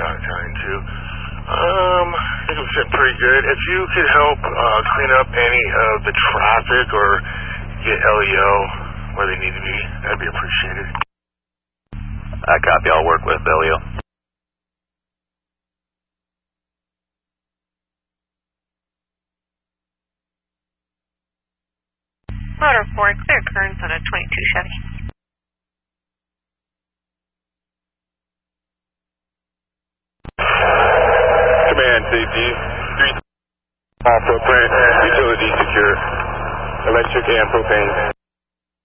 Not trying to. I think it's been pretty good. If you could help clean up any of the traffic or get LEO where they need to be, that'd be appreciated. Copy. I'll work with LEO. Motor 4, clear currents on a 22 Chevy. Command, safety, 3 small footprint, utility secure, electric and propane.